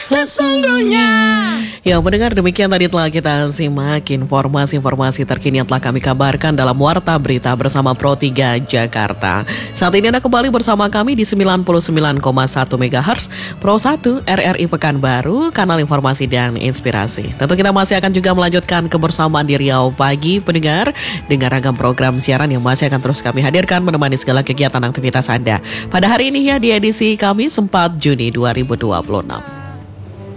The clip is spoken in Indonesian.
sesungguhnya. Ya, mendengar demikian tadi telah kita simak informasi-informasi terkini yang telah kami kabarkan dalam Warta Berita bersama Pro 3 Jakarta. Saat ini Anda kembali bersama kami di 99,1 MHz Pro 1 RRI Pekanbaru, kanal informasi dan inspirasi. Tentu kita masih akan juga melanjutkan kebersamaan di Riau Pagi pendengar dengan ragam program siaran yang masih akan terus kami hadirkan menemani segala kegiatan aktivitas Anda. Pada hari ini ya di edisi Kamis 4 Juni 2026.